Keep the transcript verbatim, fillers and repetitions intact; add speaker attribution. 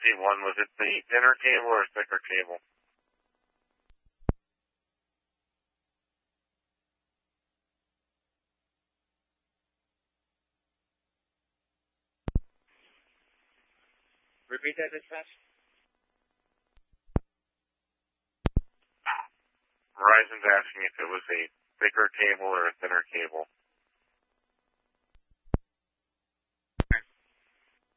Speaker 1: C one, was it the thinner cable or thicker cable?
Speaker 2: Repeat that, dispatch.
Speaker 1: Verizon's asking if it was a thicker cable or a thinner cable.